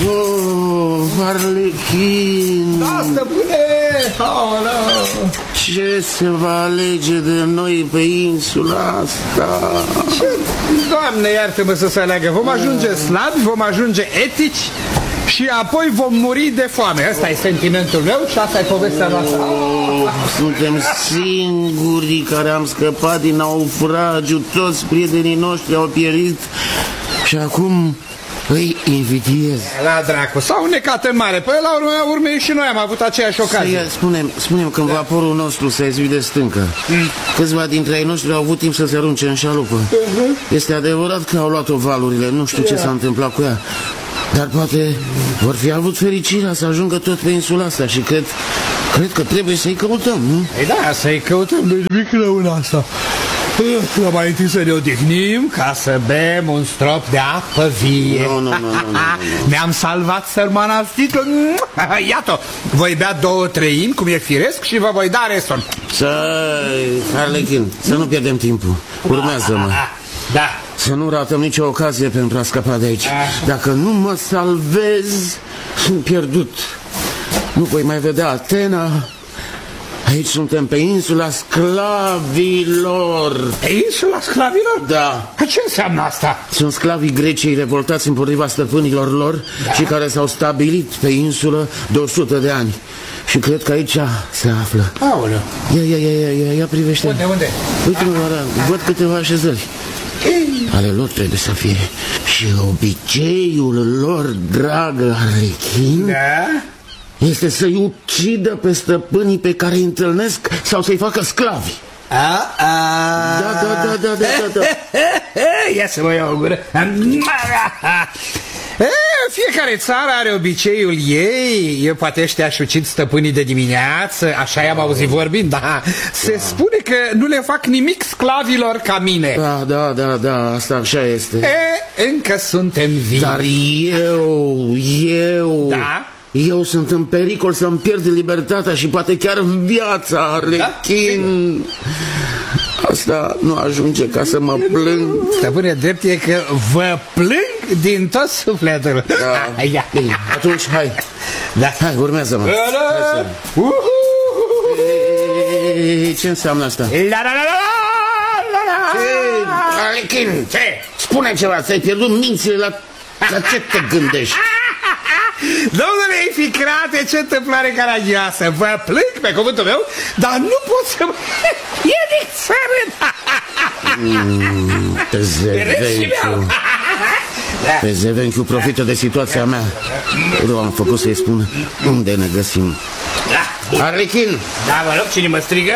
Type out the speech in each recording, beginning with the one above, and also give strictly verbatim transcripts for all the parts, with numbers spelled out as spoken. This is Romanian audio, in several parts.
Oh, Arlechin! Da, stăpâne! Oh, no. Ce se va alege de noi pe insula asta? Ce? Doamne, iartă-mă să se aleagă. Vom ajunge slabi, vom ajunge etici și apoi vom muri de foame. Ăsta e sentimentul meu și asta e povestea noastră. Oh, suntem singurii care am scăpat din naufragiu. Toți prietenii noștri au pierit și acum îi invidiez. La dracu, s-au necat în mare. Păi la urmă, urmă și noi am avut aceeași ocazie. Spunem, spunem când da. vaporul nostru se izvi de stâncă, mm. câțiva dintre ei noștri au avut timp să se arunce în șalupă. uh-huh. Este adevărat că au luat-o valurile. Nu știu yeah. ce s-a întâmplat cu ea, dar poate vor fi avut fericirea să ajungă tot pe insula asta. Și cred, cred că trebuie să-i căutăm, nu? Ei da, să-i căutăm. Nu-i nimic rău în asta. La mai întâi să ne odihnim ca să bem un strop de apă vie. Nu, nu, nu, nu, nu, nu. Ne-am salvat sărmana stică. Iată, voi bea două treimi, cum e firesc, și vă voi da restul. Să-i, Arlechin, să nu pierdem timpul. Urmează-mă. Da. Să nu ratăm nicio ocazie pentru a scăpa de aici. Dacă nu mă salvez, sunt pierdut. Nu voi mai vedea Atena. Aici suntem pe insula sclavilor. Pe insula sclavilor? Da. Ce înseamnă asta? Sunt sclavii Greciei revoltați împotriva stăpânilor lor, da. și care s-au stabilit pe insulă de o sută de ani. Și cred că aici se află. Aoleu. Ia, ia, ia, ia, ia, ia privește. Unde, unde? Uite-mă, văd câteva așezări. Ale lor trebuie să fie. Și obiceiul lor, dragă Arlechin, da? este să-i ucidă pe stăpânii pe care îi întâlnesc sau să-i facă sclavi. A, a. Da, da, da, da, da, da, da. Ia să mă iau o gură. Fiecare țară are obiceiul ei. Eu poate ăștia și ucid stăpânii de dimineață. Așa i-am auzit vorbind, da. Se spune că nu le fac nimic sclavilor ca mine. Da, da, da, da, asta așa este. E, încă suntem vii. Dar eu, eu Da? Eu sunt în pericol să-mi pierd libertatea și poate chiar viața, Arlechin. Da? Asta nu ajunge ca să mă plâng. Stăpâne, drept e că vă plâng din tot sufletul. Da. Ia. Bine, atunci hai. Da. Hai, urmează-mă. Ce înseamnă asta? La la la la la. Arlechin, ce? Spune ceva, ți-ai pierdut mințile, la, la ce te gândești? Domnule Ificrate, ce întâmplare caragioasă. Vă plâng pe cuvântul meu, dar nu pot să mă... E nici să râd. Pe Zevenchiu. Pe Zevenchiu profită de situația mea. Eu am făcut să-i spun unde ne găsim. Arlechin. Da, vă rog, cine mă strigă?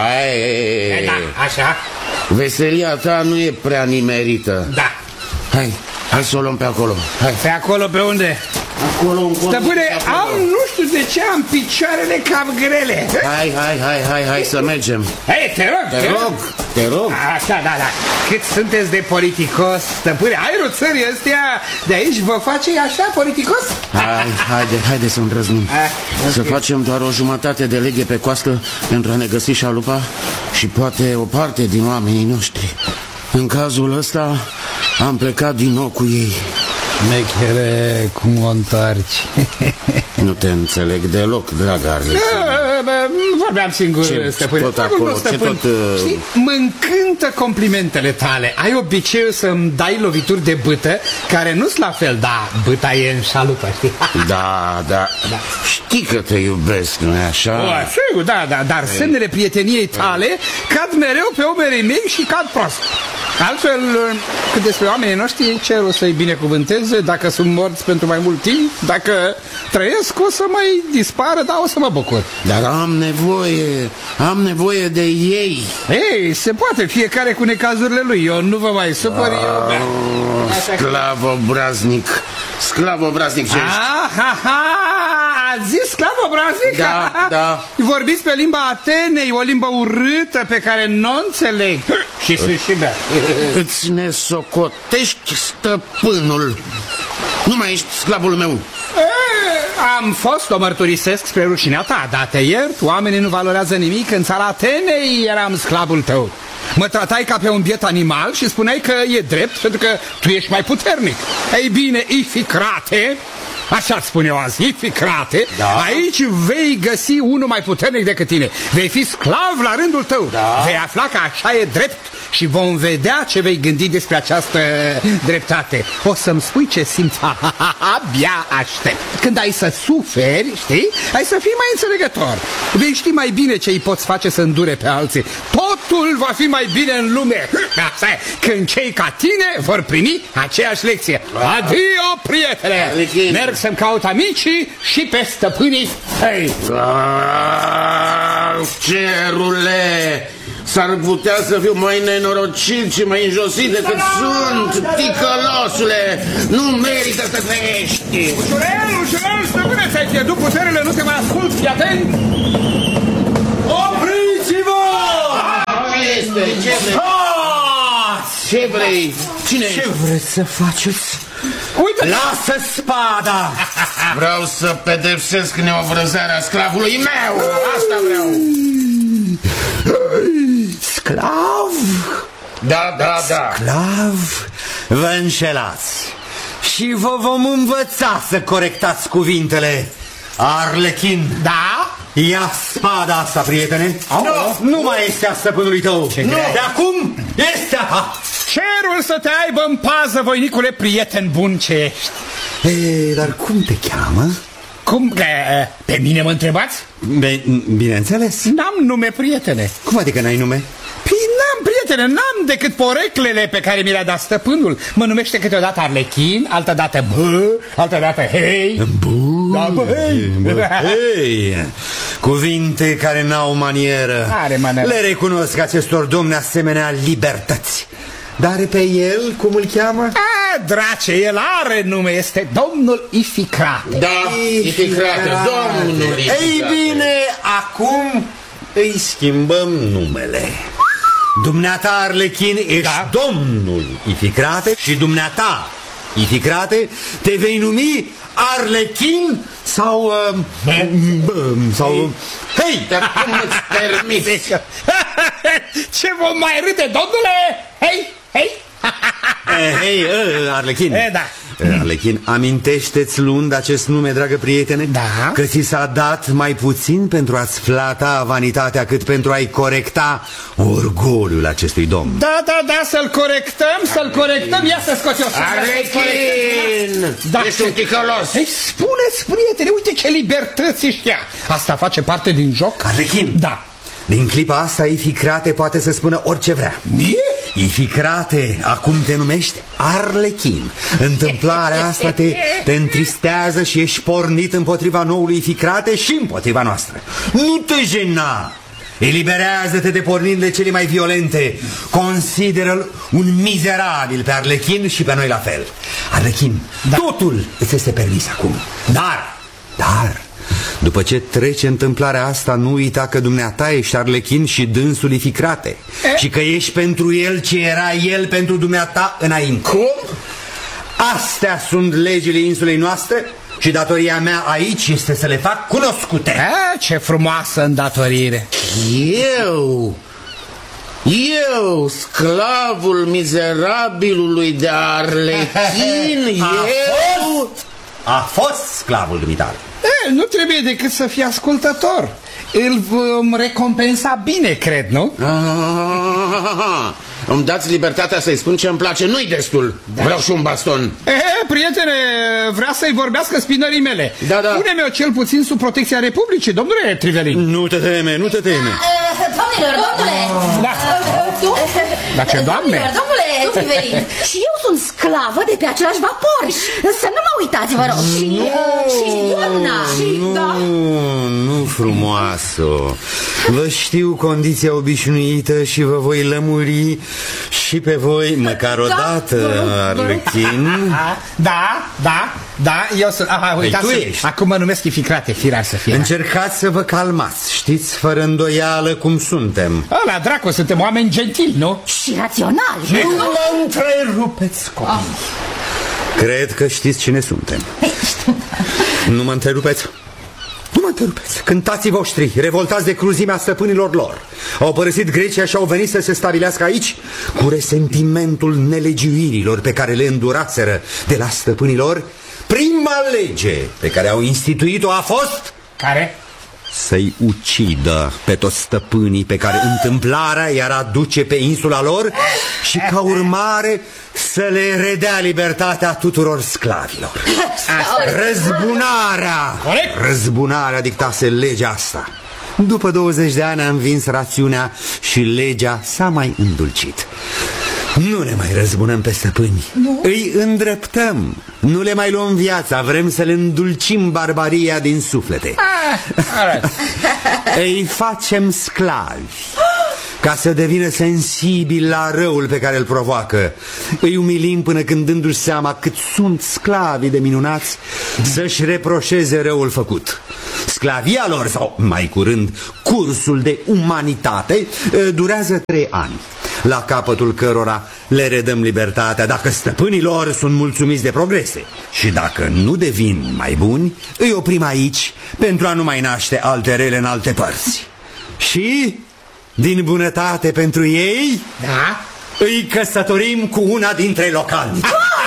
Hai, da, așa. Veselia ta nu e prea nimerită. Da. Hai, hai să o luăm pe acolo. Hai. Pe acolo, pe unde? Acolo, în Stăpâne, am, nu știu de ce am picioarele cam grele. Hai, hai, hai, hai, hai să mergem. Hei, te rog, te, te rog, rog, te rog. Așa, da, da. Cât sunteți de politicos, stăpâne. Aerul țării ăstea de aici vă face așa politicos? Hai, haide, haide să îndrăznim. Okay. Să facem doar o jumătate de leghe pe coastă pentru a ne găsi șalupa și poate o parte din oamenii noștri. În cazul ăsta am plecat din nou cu ei. Mechere, cum o întorci? Nu te înțeleg deloc, dragă Arlechin. Vorbeam singur, ce, stăpâne. Tot acolo, stăpân. ce tot... Uh... Știi, mă încântă complimentele tale. Ai obiceiul să-mi dai lovituri de bâtă, care nu-s la fel, da, bâta e în șalupă, știi? Da, da, da. Știi că te iubesc, nu-i așa? O, știu, da, da, dar Ei. semnele prieteniei tale cad mereu pe umerii mei și cad prost. Altfel, cât despre oamenii noștri, cer o să-i binecuvânteze, dacă sunt morți pentru mai mult timp, dacă trăiesc o să mai dispară, dar o să mă bucur. Dar am nevoie, am nevoie de ei. Ei, se poate, fiecare cu necazurile lui, eu nu vă mai supăr, oh, eu... Sclav obraznic, sclav obraznic ce ești? Aha, ați zis sclav obraznic? Da, da. Vorbiți pe limba Atenei, o limbă urâtă pe care nu înțeleg. Și sunt și bea. Îți nesocotești stăpânul. Nu mai ești sclavul meu. E, am fost, o mărturisesc spre rușinea ta, dar te iert, oamenii nu valorează nimic. În țara Atenei eram sclavul tău. Mă tratai ca pe un biet animal și spuneai că e drept pentru că tu ești mai puternic. Ei bine, Ificrate, Așa spun eu azi, Ificrate, Da. aici vei găsi unul mai puternic decât tine. Vei fi sclav la rândul tău. Da. Vei afla că așa e drept și vom vedea ce vei gândi despre această dreptate. O să-mi spui ce simți. Abia aștept. Când ai să suferi, știi, ai să fii mai înțelegător. Vei ști mai bine ce îi poți face să îndure pe alții. Totul va fi mai bine în lume. Asta e, când cei ca tine vor primi aceeași lecție. Adio, prietene! Alechin. Merg să-mi caut amicii și pe stăpânii tăi. Ah, cerule! S-ar putea să fiu mai nenorocit și mai înjosit decât sunt, ticălosule! Nu merită să trăiești! Ușurel, ușurel, stăpâne, ți-ai pierdut puterile, nu te mai ascult, fii atent! Opriți-vă! Ce este? Ce vrei? Stați! Ce vrei? Cine Ce ești? vreți să faceți? Uite! Lasă spada! Vreau să pedepsesc neovrăzarea sclavului meu! Asta vreau! Sclav? Da, da, da! Sclav? Vă înșelați. Și vă vom învăța să corectați cuvintele. Arlechin, Da? ia spada asta, prietene. Nu. Nu mai este a stăpânului tău. Ce grea. De acum este a ta. Cerul să te aibă în pază, voinicule, prieten bun ce ești. E, dar cum te cheamă? Cum? E, pe mine mă întrebați? Be, bineînțeles. N-am nume, prietene. Cum adică n-ai nume? Păi n-am, prietene, n-am decât poreclele pe care mi le-a dat stăpânul. Mă numește câteodată Arlechin, altădată Bă, altădată Hei. Bă, Da, bă, hei. bă, hei. Cuvinte care n-au manieră. Are manieră. Le recunosc acestor domni asemenea libertăți. Dar pe el, cum îl cheamă? A, drace, el are nume, este domnul Ificrate. Da, Ificrate, domnul Ei Ificrate. bine, acum îi schimbăm numele. Dumneata, Arlechin, ești Da. domnul Ificrate și dumneata, Ificrate, te vei numi Arlechin sau... Uh, bă, sau... Hei! Dar cum îți permiți? Ce vom mai râde, domnule? Hei, hei. Eh, Hei, uh, Arlechin. E, da. Arlechin, amintește-ți luând acest nume, dragă prietene, Da. că ți s-a dat mai puțin pentru a-ți flata vanitatea cât pentru a-i corecta orgoliul acestui domn. Da, da, da, să-l corectăm, să-l corectăm. Ia să scoți o Arlechin! Da. Ești un ticălos! Ei, spuneți, prietene, uite ce libertăți ăștia. Asta face parte din joc? Arlechin, Da. din clipa asta Ificrate poate să spună orice vrea. Mie? Ificrate, acum te numești Arlechin. Întâmplarea asta te, te întristează și ești pornit împotriva noului Ificrate și împotriva noastră. Nu te jena! Eliberează-te de pornirile cele mai violente. Consideră-l un mizerabil pe Arlechin și pe noi la fel. Arlechin, da. Totul îți este permis acum. Dar, dar după ce trece întâmplarea asta, nu uita că dumneata ești Arlechin și dânsul Ificrate. E? Și că ești pentru el ce era el pentru dumneata înainte. Cum? Astea sunt legile insulei noastre și datoria mea aici este să le fac cunoscute. A, ce frumoasă îndatorire. Eu, eu, sclavul mizerabilului de Arlechin, A eu... A fost sclavul dumitale. E, nu trebuie decât să fii ascultător. Îl vom recompensa bine, cred, nu? Ah, îmi dați libertatea să-i spun ce-mi place, nu-i destul. Vreau și un baston. E, prietene, vrea să-i vorbească spinării mele. Da, da. Pune-mi-o cel puțin sub protecția Republicii, domnule Trivelin. Nu te teme, nu te teme. Doamnelor, domnule! Da. Dar ce doamne? Domnilor, domnule Trivelin, și eu sunt sclavă de pe același vapor. Să nu mă uitați, vă rog. Și, uh, și doamna. Și, da. Nu, nu frumoasă. Vă știu condiția obișnuită și vă voi lămuri și pe voi măcar o Da, dată, vă rog, vă rog. Arlechin. Da, da, da, eu sunt... Aha, uitați, tu ești. acum mă numesc Ificrate, firar să fie. Încercați să vă calmați. Știți fără îndoială cum suntem. Ăla, dracu, suntem oameni gentili, nu? Și raționali. Nu mă întrerupeți, copii. Cred că știți cine suntem. Nu mă întrerupeți. Nu mă întrerupeți. Cântații voștri, revoltați de cruzimea stăpânilor lor, au părăsit Grecia și au venit să se stabilească aici cu resentimentul nelegiuirilor pe care le înduraseră de la stăpânilor, Prima lege pe care au instituit-o a fost... Care? Să-i ucidă pe toți stăpânii pe care întâmplarea i-ar aduce pe insula lor și ca urmare să le redea libertatea tuturor sclavilor. Răzbunarea! Răzbunarea dictase legea asta. După douăzeci de ani a învins rațiunea și legea s-a mai îndulcit. Nu ne mai răzbunăm pe stăpâni, nu. Îi îndreptăm. Nu le mai luăm viața, vrem să le îndulcim barbaria din suflete. ah, Îi facem sclavi ca să devină sensibili la răul pe care îl provoacă. Îi umilim până când, dându-și seama cât sunt sclavii de minunați, să-și reproșeze răul făcut. Sclavia lor, sau mai curând cursul de umanitate, durează trei ani, la capătul cărora le redăm libertatea dacă stăpânii lor sunt mulțumiți de progrese. Și dacă nu devin mai buni, îi oprim aici pentru a nu mai naște alte rele în alte părți. Și, din bunătate pentru ei, da? Îi căsătorim cu una dintre localnici.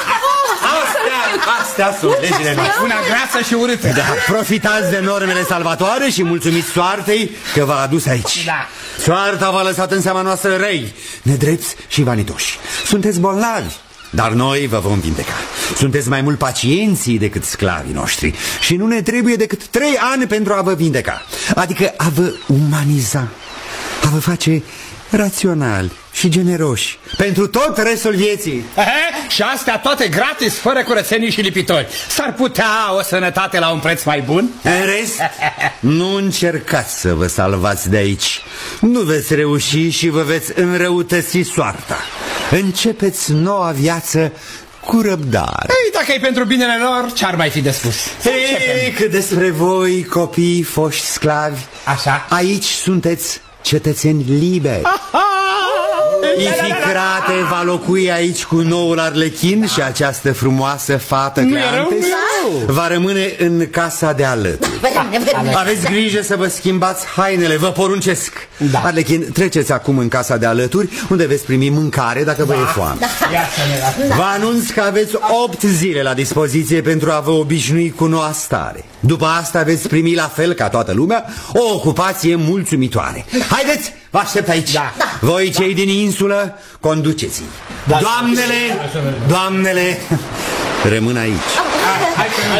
Astea, astea sunt legile noastre. Una grasă și urâtă. Da, profitați de normele salvatoare și mulțumiți soartei că v-a adus aici. Da. Soarta v-a lăsat în seama noastră răi, nedrepți și vanitoși. Sunteți bolnavi, dar noi vă vom vindeca. Sunteți mai mult pacienții decât sclavii noștri și nu ne trebuie decât trei ani pentru a vă vindeca. Adică a vă umaniza, a vă face raționali și generoși pentru tot restul vieții. Ehe, și astea toate gratis, fără curățenii și lipitori. S-ar putea o sănătate la un preț mai bun? În rest, nu încercați să vă salvați de aici. Nu veți reuși și vă veți înrăutăți soarta. Începeți noua viață cu răbdare. Ei, dacă e pentru binele lor, ce-ar mai fi de spus? Ei, cât despre voi, copii, foști sclavi, așa, aici sunteți cetățeni liberi. Ificrate va locui aici cu noul Arlechin și această frumoasă fată Cleantes va rămâne în casa de alături. Aveți grijă să vă schimbați hainele, vă poruncesc. Da. Arlechin, treceți acum în casa de alături, unde veți primi mâncare dacă vă e foame. Da. Vă anunț că aveți opt zile la dispoziție pentru a vă obișnui cu noua stare. După asta veți primi, la fel ca toată lumea, o ocupație mulțumitoare. Haideți, vă aștept aici. Da. Voi, cei din insulă, conduceți-i. Da. Doamnele, doamnele, rămân aici.